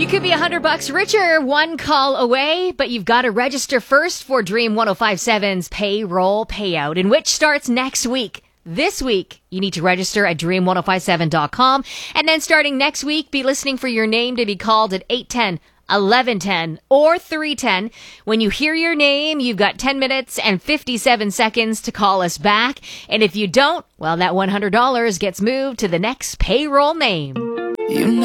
You could be $100 richer, one call away, but you've got to register first for Dream 105.7's payroll payout, in which starts next week. This week, you need to register at dream1057.com, and then starting next week, be listening for your name to be called at 8:10, 11:10, or 3:10. When you hear your name, you've got 10 minutes and 57 seconds to call us back. And if you don't, well, that $100 gets moved to the next payroll name.